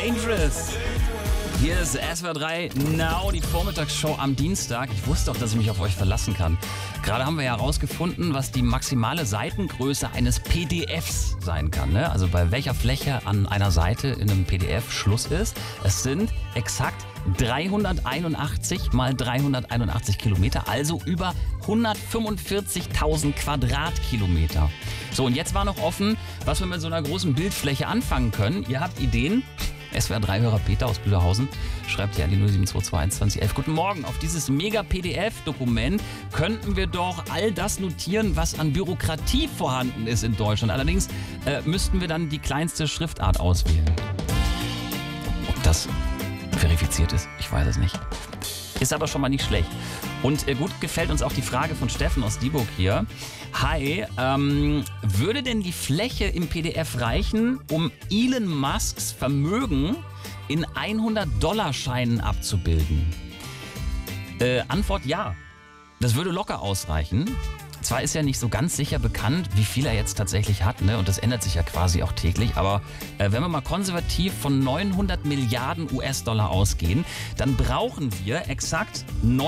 Dangerous. Hier ist SWR 3 Now, die Vormittagsshow am Dienstag. Ich wusste doch, dass ich mich auf euch verlassen kann. Gerade haben wir ja herausgefunden, was die maximale Seitengröße eines PDFs sein kann. Ne? Also bei welcher Fläche an einer Seite in einem PDF Schluss ist. Es sind exakt 381 mal 381 Kilometer, also über 145.000 Quadratkilometer. So, und jetzt war noch offen, was wir mit so einer großen Bildfläche anfangen können. Ihr habt Ideen? SWR3-Hörer Peter aus Büderhausen schreibt hier an die 0722111. Guten Morgen, auf dieses Mega-PDF-Dokument könnten wir doch all das notieren, was an Bürokratie vorhanden ist in Deutschland. Allerdings müssten wir dann die kleinste Schriftart auswählen. Ob das verifiziert ist, ich weiß es nicht. Ist aber schon mal nicht schlecht. Und gut gefällt uns auch die Frage von Steffen aus Dieburg hier. Hi, würde denn die Fläche im PDF reichen, um Elon Musks Vermögen in $100-Scheinen abzubilden? Antwort ja. Das würde locker ausreichen. Zwar ist ja nicht so ganz sicher bekannt, wie viel er jetzt tatsächlich hat, ne? Und das ändert sich ja quasi auch täglich. Aber wenn wir mal konservativ von 900 Milliarden US-Dollar ausgehen, dann brauchen wir exakt